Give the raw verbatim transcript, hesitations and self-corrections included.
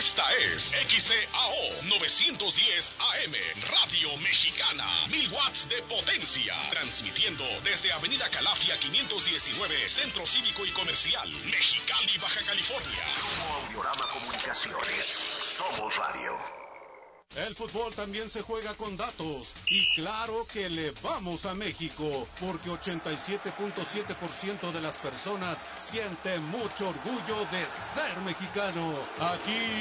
Esta es X C A O novecientos diez A M, Radio Mexicana, mil watts de potencia, transmitiendo desde Avenida Calafia quinientos diecinueve, Centro Cívico y Comercial, Mexicali, Baja California. Grupo Audiorama Comunicaciones, somos radio. El fútbol también se juega con datos y claro que le vamos a México porque ochenta y siete punto siete por ciento de las personas sienten mucho orgullo de ser mexicano. Aquí